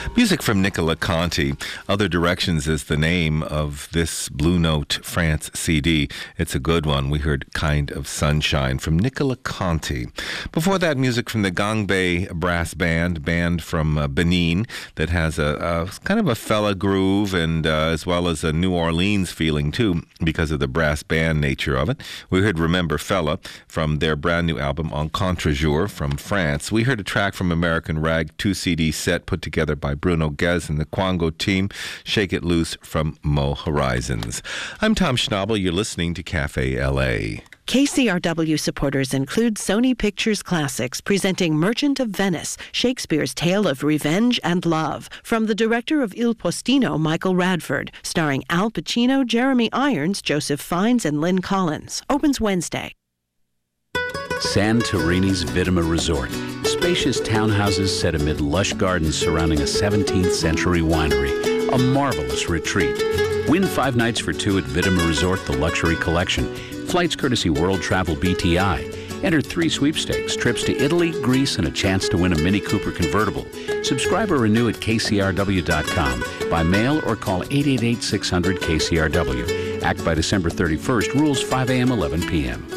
Music from Nicola Conti. Other Directions is the name of this Blue Note France CD. It's a good one. We heard Kind of Sunshine from Nicola Conti. Before that, music from the Gangbei Brass Band from Benin that has a kind of a fella groove and as well as a New Orleans feeling too because of the brass band nature of it. We heard Remember Fella from their brand new album En Contre-Jour from France. We heard a track from American Rag 2 CD set put together by Bruno Ghez and the Kwango team, Shake It Loose from Mo Horizons. I'm Tom Schnabel. You're listening to Cafe LA. KCRW supporters include Sony Pictures Classics presenting Merchant of Venice, Shakespeare's tale of revenge and love, from the director of Il Postino, Michael Radford, starring Al Pacino, Jeremy Irons, Joseph Fiennes, and Lynn Collins. Opens Wednesday. Santorini's Vittima Resort. Spacious townhouses set amid lush gardens surrounding a 17th century winery. A marvelous retreat. Win 5 nights for 2 at Vittima Resort, the luxury collection. Flights courtesy World Travel BTI. Enter 3 sweepstakes, trips to Italy, Greece, and a chance to win a Mini Cooper convertible. Subscribe or renew at kcrw.com by mail or call 888-600-KCRW. Act by December 31st. Rules 5 a.m., 11 p.m.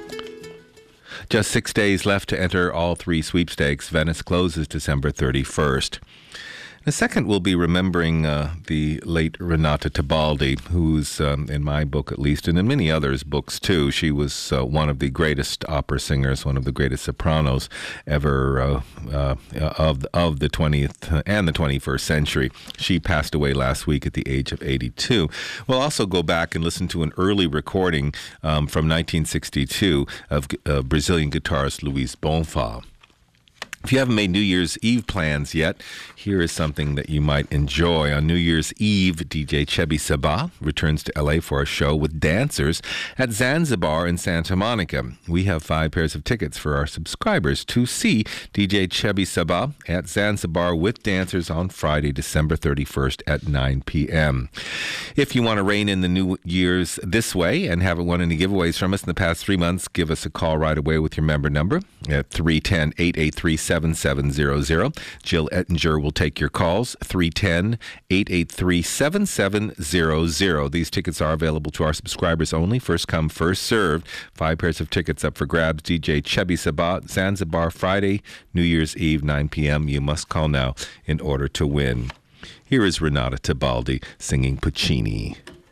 Just 6 days left to enter all 3 sweepstakes. Venice closes December 31st. In a second, we'll be remembering the late Renata Tebaldi, who's, in my book at least, and in many others' books too, she was one of the greatest opera singers, one of the greatest sopranos ever of the 20th and the 21st century. She passed away last week at the age of 82. We'll also go back and listen to an early recording from 1962 of Brazilian guitarist Luiz Bonfá. If you haven't made New Year's Eve plans yet, here is something that you might enjoy. On New Year's Eve, DJ Chebby Sabah returns to LA for a show with dancers at Zanzibar in Santa Monica. We have 5 pairs of tickets for our subscribers to see DJ Chebby Sabah at Zanzibar with dancers on Friday, December 31st at 9 p.m. If you want to rein in the New Year's this way and haven't won any giveaways from us in the past 3 months, give us a call right away with your member number at 310-883-7700. Jill Ettinger will take your calls, 310-883-7700. These tickets are available to our subscribers only. First come, first served. 5 pairs of tickets up for grabs. DJ Chebby Sabah, Zanzibar, Friday, New Year's Eve, 9 p.m. You must call now in order to win. Here is Renata Tebaldi singing Puccini.